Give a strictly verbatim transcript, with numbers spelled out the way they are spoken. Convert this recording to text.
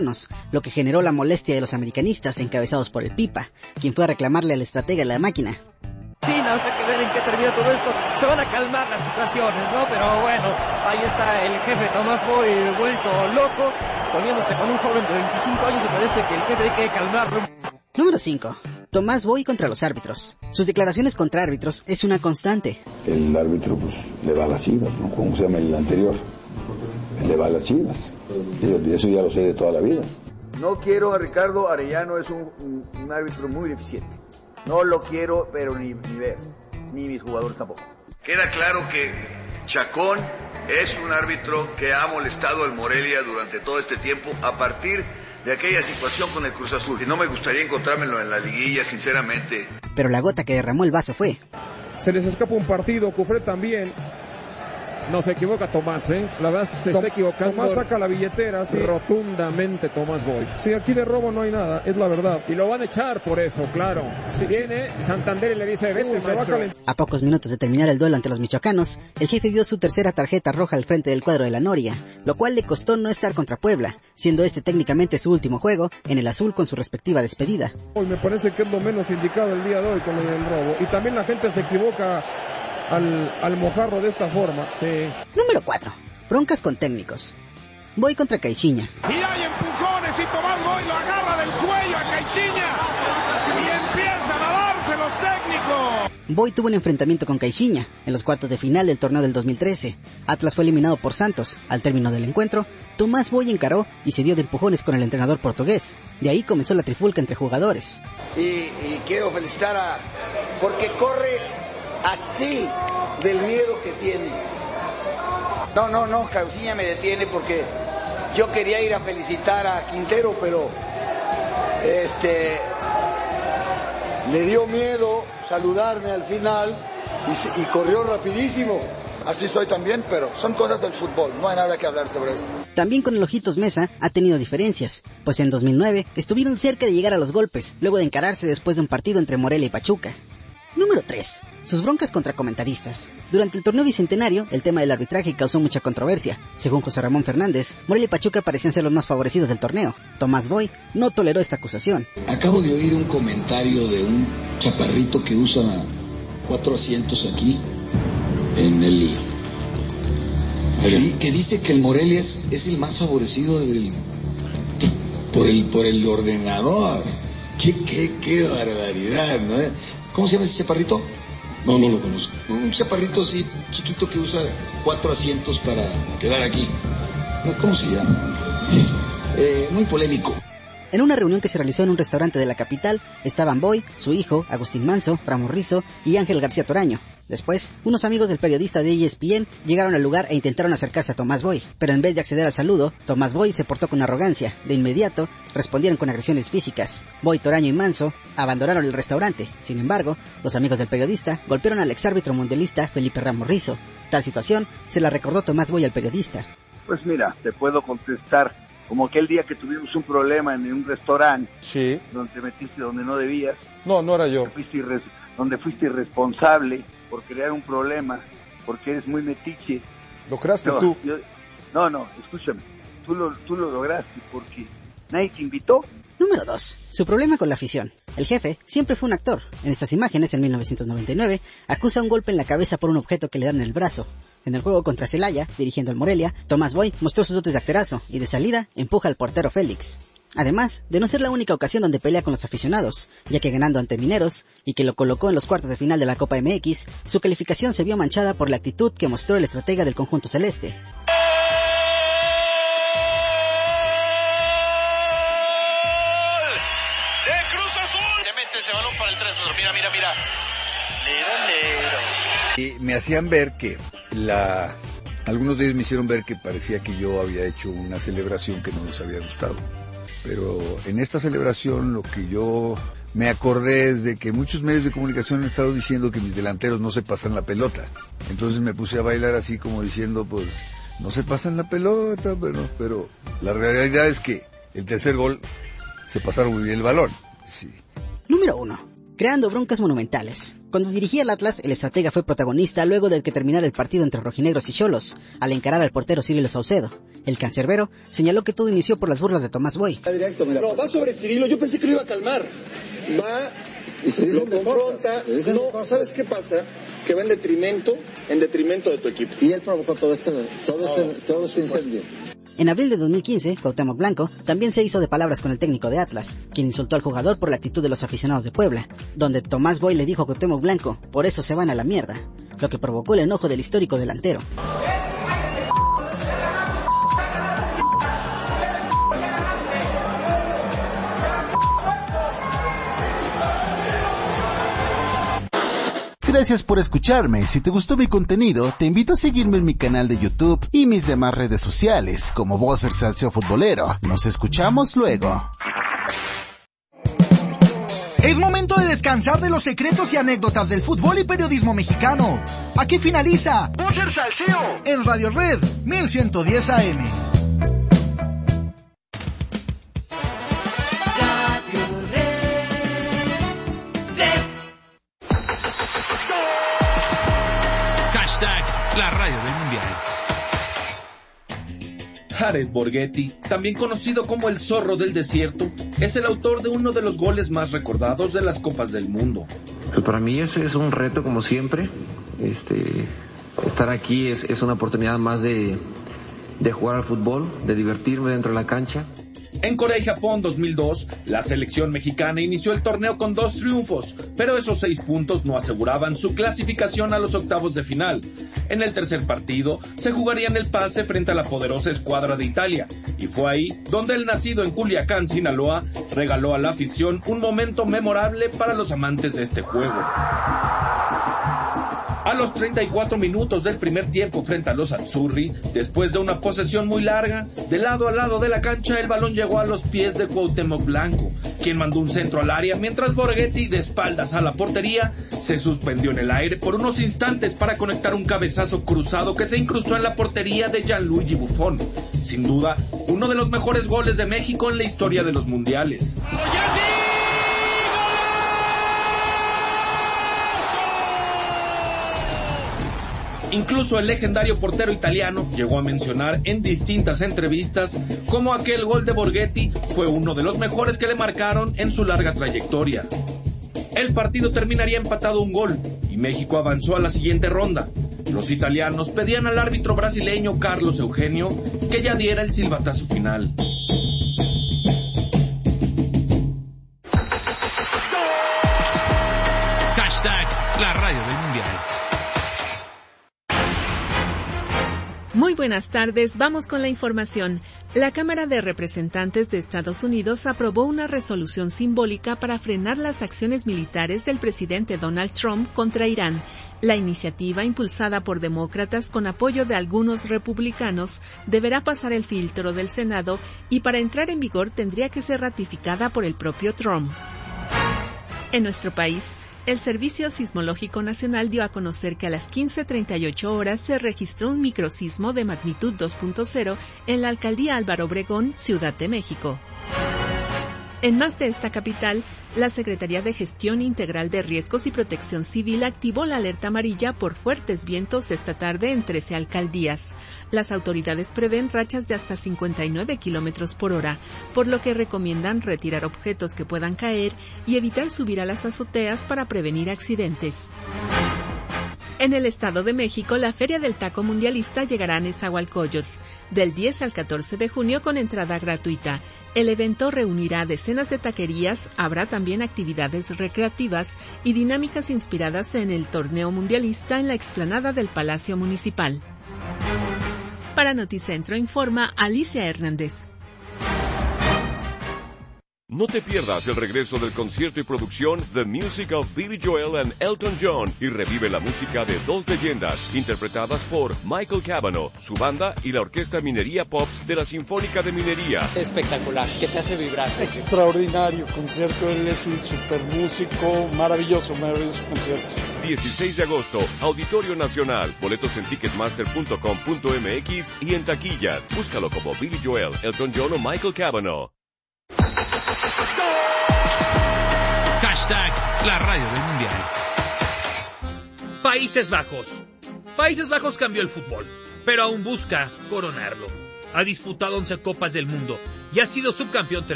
lo que generó la molestia de los americanistas encabezados por el Pipa, quien fue a reclamarle al estratega de la máquina. Habrá que ver en qué termina todo esto. Se van a calmar las situaciones, ¿no? Pero bueno, ahí está el jefe Tomás Boy vuelto loco, poniéndose con un joven de veinticinco años. Me parece que el jefe hay que calmarlo. Número cinco. Tomás Boy contra los árbitros. Sus declaraciones contra árbitros es una constante. El árbitro pues le va a las Chivas, ¿no? ¿Cómo se llama el anterior? Le va a las Chivas. Y eso ya lo sé de toda la vida. No quiero a Ricardo Arellano, es un, un, un árbitro muy deficiente. No lo quiero, pero ni, ni ver, ni mis jugadores tampoco. Queda claro que Chacón es un árbitro que ha molestado al Morelia durante todo este tiempo a partir de aquella situación con el Cruz Azul. Y no me gustaría encontrármelo en la liguilla, sinceramente. Pero la gota que derramó el vaso fue... Se les escapa un partido, Cufré también. No se equivoca Tomás, ¿eh? La verdad se Tom, está equivocando. Tomás saca la billetera, sí. Rotundamente Tomás Boy. Sí, aquí de robo no hay nada, es la verdad. Y lo van a echar por eso, claro. Si sí, viene Santander y le dice, vete, uh, maestro. A pocos minutos de terminar el duelo ante los michoacanos, el jefe vio su tercera tarjeta roja al frente del cuadro de la Noria, lo cual le costó no estar contra Puebla, siendo este técnicamente su último juego en el azul con su respectiva despedida. Hoy me parece que es lo menos indicado el día de hoy con lo del robo. Y también la gente se equivoca Al, al mojarro de esta forma. Sí. Número cuatro. Broncas con técnicos. Boy contra Caixinha. Y hay empujones y Tomás Boy lo agarra del cuello a Caixinha y empiezan a darse los técnicos. Boy tuvo un enfrentamiento con Caixinha en los cuartos de final del torneo del dos mil trece. Atlas fue eliminado por Santos. Al término del encuentro, Tomás Boy encaró y se dio de empujones con el entrenador portugués. De ahí comenzó la trifulca entre jugadores. Y, y quiero felicitar a... porque corre así del miedo que tiene. No, no, no, Caixinha me detiene porque yo quería ir a felicitar a Quintero, pero este le dio miedo saludarme al final y, y corrió rapidísimo. Así soy también, pero son cosas del fútbol, no hay nada que hablar sobre eso. También con el Ojitos Mesa ha tenido diferencias, pues en dos mil nueve estuvieron cerca de llegar a los golpes, luego de encararse después de un partido entre Morelia y Pachuca. Número tres. Sus broncas contra comentaristas. Durante el torneo bicentenario, el tema del arbitraje causó mucha controversia. Según José Ramón Fernández, Morelia y Pachuca parecían ser los más favorecidos del torneo. Tomás Boy no toleró esta acusación. Acabo de oír un comentario de un chaparrito que usa cuatro asientos aquí, en el... Ahí, que dice que el Morelia es, es el más favorecido del... por el, por el ordenador. Qué, qué, qué barbaridad, ¿no? ¿Cómo se llama ese chaparrito? No, no lo conozco. Un chaparrito así, chiquito, que usa cuatro asientos para quedar aquí. ¿Cómo se llama? Eh, muy polémico. En una reunión que se realizó en un restaurante de la capital, estaban Boy, su hijo, Agustín Manso, Ramos Rizo y Ángel García Toraño. Después, unos amigos del periodista de E S P N llegaron al lugar e intentaron acercarse a Tomás Boy, pero en vez de acceder al saludo, Tomás Boy se portó con arrogancia. De inmediato, respondieron con agresiones físicas. Boy, Toraño y Manso abandonaron el restaurante. Sin embargo, los amigos del periodista golpearon al exárbitro mundialista Felipe Ramos Rizo. Tal situación se la recordó Tomás Boy al periodista. Pues mira, te puedo contestar como aquel día que tuvimos un problema en un restaurante, sí, donde te metiste donde no debías. No, no era yo. Donde fuiste, irres, donde fuiste irresponsable por crear un problema, porque eres muy metiche. ¿Lo creaste no, tú? Yo, no, no, escúchame, tú lo, tú lo lograste porque nadie te invitó. Número dos. Su problema con la afición. El jefe siempre fue un actor. En estas imágenes, en mil novecientos noventa y nueve, acusa un golpe en la cabeza por un objeto que le dan en el brazo. En el juego contra Celaya, dirigiendo al Morelia, Tomás Boy mostró sus dotes de acterazo y de salida empuja al portero Félix. Además de no ser la única ocasión donde pelea con los aficionados, ya que ganando ante Mineros y que lo colocó en los cuartos de final de la Copa M X, su calificación se vio manchada por la actitud que mostró el estratega del conjunto celeste. Ese balón para el tres, mira, mira, mira. Y me hacían ver que la... Algunos de ellos me hicieron ver que parecía que yo había hecho una celebración que no les había gustado. Pero en esta celebración lo que yo me acordé es de que muchos medios de comunicación han estado diciendo que mis delanteros no se pasan la pelota. Entonces me puse a bailar así como diciendo, pues, no se pasan la pelota, pero, pero la realidad es que el tercer gol se pasaron muy bien el balón, sí. Número uno. creando broncas monumentales. Cuando dirigía al Atlas, el estratega fue protagonista luego de que terminara el partido entre rojinegros y xolos, al encarar al portero Cirilo Saucedo. El cancerbero señaló que todo inició por las burlas de Tomás Boy. Directo, mira. No, va sobre Cirilo, yo pensé que lo iba a calmar. Va y se dice lo confronta. Se no, mejor. ¿Sabes qué pasa? Que va en detrimento, en detrimento de tu equipo. Y él provocó todo este, todo este, no, todo este incendio. En abril de dos mil quince, Cuauhtémoc Blanco también se hizo de palabras con el técnico de Atlas, quien insultó al jugador por la actitud de los aficionados de Puebla, donde Tomás Boy le dijo a Cuauhtémoc Blanco, por eso se van a la mierda, lo que provocó el enojo del histórico delantero. Gracias por escucharme. Si te gustó mi contenido, te invito a seguirme en mi canal de YouTube y mis demás redes sociales, como Bosser Salseo Futbolero. Nos escuchamos luego. Es momento de descansar de los secretos y anécdotas del fútbol y periodismo mexicano. Aquí finaliza Bosser Salseo en Radio Red mil ciento diez A M. La radio del mundial. Jared Borghetti, también conocido como el zorro del desierto, es el autor de uno de los goles más recordados de las Copas del Mundo. Pues para mí ese es un reto como siempre. Este, estar aquí es, es una oportunidad más de, de jugar al fútbol, de divertirme dentro de la cancha. En Corea y Japón dos mil dos, la selección mexicana inició el torneo con dos triunfos, pero esos seis puntos no aseguraban su clasificación a los octavos de final. En el tercer partido, se jugarían el pase frente a la poderosa escuadra de Italia, y fue ahí donde el nacido en Culiacán, Sinaloa, regaló a la afición un momento memorable para los amantes de este juego. A los treinta y cuatro minutos del primer tiempo frente a los Azzurri, después de una posesión muy larga, de lado a lado de la cancha el balón llegó a los pies de Cuauhtémoc Blanco, quien mandó un centro al área mientras Borghetti, de espaldas a la portería, se suspendió en el aire por unos instantes para conectar un cabezazo cruzado que se incrustó en la portería de Gianluigi Buffon. Sin duda, uno de los mejores goles de México en la historia de los mundiales. Incluso el legendario portero italiano llegó a mencionar en distintas entrevistas cómo aquel gol de Borghetti fue uno de los mejores que le marcaron en su larga trayectoria. El partido terminaría empatado un gol y México avanzó a la siguiente ronda. Los italianos pedían al árbitro brasileño Carlos Eugenio que ya diera el silbatazo final. Hashtag la radio del mundial. Muy buenas tardes, vamos con la información. La Cámara de Representantes de Estados Unidos aprobó una resolución simbólica para frenar las acciones militares del presidente Donald Trump contra Irán. La iniciativa, impulsada por demócratas con apoyo de algunos republicanos, deberá pasar el filtro del Senado y para entrar en vigor tendría que ser ratificada por el propio Trump. En nuestro país, el Servicio Sismológico Nacional dio a conocer que a las quince treinta y ocho horas se registró un microsismo de magnitud dos punto cero en la alcaldía Álvaro Obregón, Ciudad de México. En más de esta capital, la Secretaría de Gestión Integral de Riesgos y Protección Civil activó la alerta amarilla por fuertes vientos esta tarde en trece alcaldías. Las autoridades prevén rachas de hasta cincuenta y nueve kilómetros por hora, por lo que recomiendan retirar objetos que puedan caer y evitar subir a las azoteas para prevenir accidentes. En el Estado de México, la Feria del Taco Mundialista llegará a Nezahualcóyotl del diez al catorce de junio con entrada gratuita. El evento reunirá decenas de taquerías, habrá también actividades recreativas y dinámicas inspiradas en el torneo mundialista en la explanada del Palacio Municipal. Para Noticentro informa Alicia Hernández. No te pierdas el regreso del concierto y producción The Music of Billy Joel and Elton John y revive la música de dos leyendas interpretadas por Michael Cavanaugh, su banda y la Orquesta Minería Pops de la Sinfónica de Minería. Espectacular, que te hace vibrar. Extraordinario concierto, él es un super músico, maravilloso, maravilloso concierto. dieciséis de agosto, Auditorio Nacional, boletos en ticketmaster punto com punto m x y en taquillas. Búscalo como Billy Joel, Elton John o Michael Cavanaugh. Hashtag la radio del mundial. Países Bajos. Países Bajos cambió el fútbol, pero aún busca coronarlo. Ha disputado once Copas del Mundo y ha sido subcampeón